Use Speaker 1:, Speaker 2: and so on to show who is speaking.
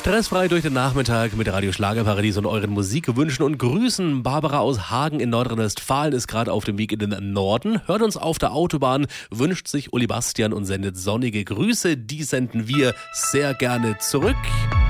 Speaker 1: Stressfrei durch den Nachmittag mit Radio Schlagerparadies und euren Musikwünschen und Grüßen. Barbara aus Hagen in Nordrhein-Westfalen ist gerade auf dem Weg in den Norden, hört uns auf der Autobahn, wünscht sich Uli Bastian und sendet sonnige Grüße. Die senden wir sehr gerne zurück.